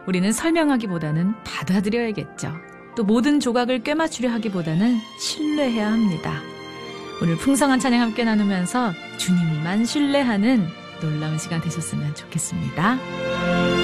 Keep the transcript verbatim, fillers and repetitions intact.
우리는 설명하기보다는 받아들여야겠죠. 또 모든 조각을 꿰맞추려 하기보다는 신뢰해야 합니다. 오늘 풍성한 찬양 함께 나누면서 주님만 신뢰하는 놀라운 시간 되셨으면 좋겠습니다.